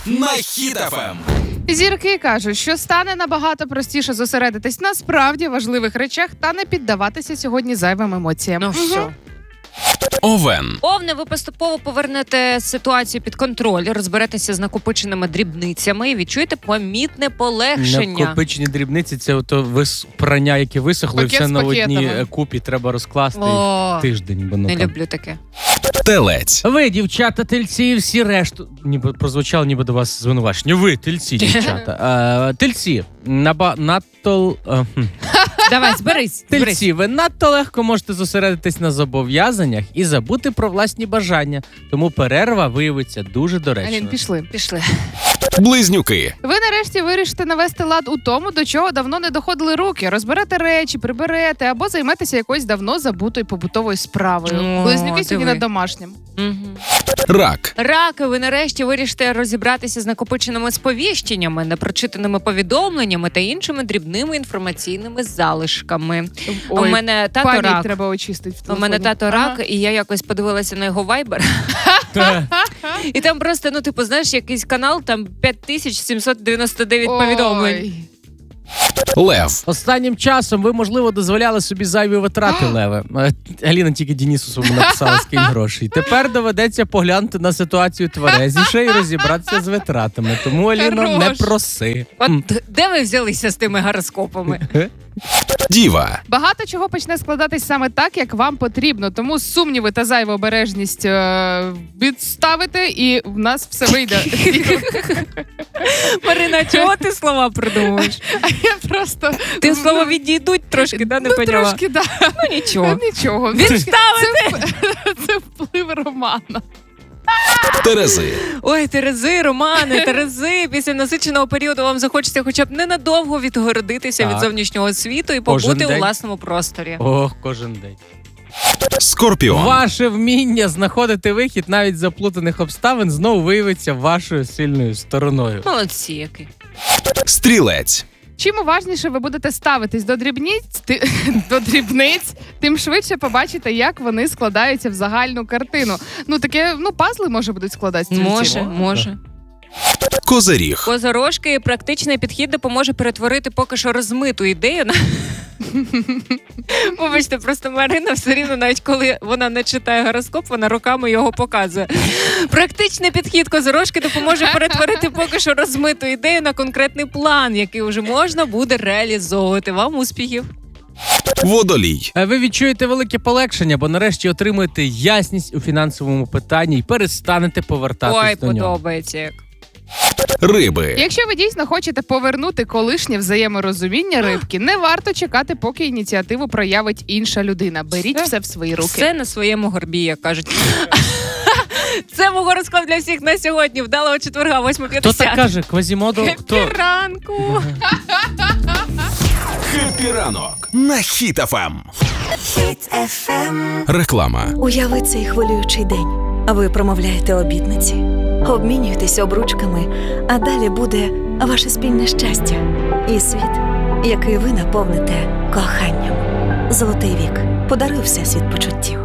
на Хіт ФМ. Зірки кажуть, що стане набагато простіше зосередитись на справді важливих речах та не піддаватися сьогодні зайвим емоціям. Ну все. Овен. Овни, ви поступово повернете ситуацію під контроль, розберетеся з накопиченими дрібницями і відчуєте помітне полегшення. Накопичені дрібниці – це прання, яке висохло, і Пакет все з на одній пакетами. купі треба розкласти тиждень. Бо, Не там. люблю таке. Телець. Ви, дівчата, тельці, всі решту... Ніби прозвучало, ніби до вас звинувачення. Ви, тельці, дівчата. Тельці. Надто... Давай, зберись. Тельці, ви надто легко можете зосередитись на зобов'язаннях і забути про власні бажання. Тому перерва виявиться дуже доречною. Алін, пішли. Близнюки. Ви нарешті вирішите навести лад у тому, до чого давно не доходили руки. Розберете речі, приберете або займетеся якоюсь давно забутою побутовою справою. О, Близнюки сьогодні диви. над домашнім. Рак. Раки, ви нарешті вирішите розібратися з накопиченими сповіщеннями, непрочитаними повідомленнями та іншими дрібними інформаційними залишками. Ой, У мене тато пам'ять рак. треба очистити в У телефоні. мене тато рак, і я якось подивилася на його вайбер. І там просто, знаєш, якийсь канал, там 5799 повідомлень. Ой. Лев. Останнім часом ви, можливо, дозволяли собі зайві витрати, Леве. Аліна тільки Денису своєму написала, скинь гроші. Тепер доведеться поглянути на ситуацію тверезіше і розібратися з витратами. Тому, Аліно, не проси. От де ви взялися з тими гороскопами? Діва. Багато чого почне складатись саме так, як вам потрібно. Тому сумніви та зайву обережність відставити, і в нас все вийде. Марина, чого ти слова придумуєш? А я просто... Ти слова відійдуть трошки, не поняла? Трошки, да. Ну нічого. Нічого. Відставити! Це вплив Романа. Терези. Ой, Терези, після насиченого періоду вам захочеться хоча б ненадовго відгородитися від зовнішнього світу і побути у власному просторі. Ох, кожен день. Скорпіон. Ваше вміння знаходити вихід навіть з заплутаних обставин знову виявиться вашою сильною стороною. Молодці які. Стрілець. Чим уважніше ви будете ставитись до дрібниць, тим швидше побачите, як вони складаються в загальну картину. Пазли, може, будуть складатися. Може. Козиріг. Козорожки, практичний підхід допоможе перетворити поки що розмиту ідею на... Вибачте, просто Марина все рівно, навіть коли вона не читає гороскоп, вона руками його показує. Практичний підхід козорожки допоможе перетворити поки що розмиту ідею на конкретний план, який вже можна буде реалізовувати. Вам успіхів! Водолій. Ви відчуєте велике полегшення, бо нарешті отримуєте ясність у фінансовому питанні і перестанете повертатись до нього. Подобається як. Риби. Якщо ви дійсно хочете повернути колишнє взаєморозуміння рибки, не варто чекати, поки ініціативу проявить інша людина. Беріть все в свої руки. Все на своєму горбі, як кажуть. Це був гороскоп для всіх на сьогодні. Вдалого четверга, 8:50. Хто так каже? Квазімодо? Хеппі ранку! Хеппі ранок на Хіт ФМ. Хіт FM. Реклама. Уяви цей хвилюючий день. А ви промовляєте обітниці, обмінюєтесь обручками, а далі буде ваше спільне щастя і світ, який ви наповните коханням. Золотий вік. Подаруй всесвіт почуттів.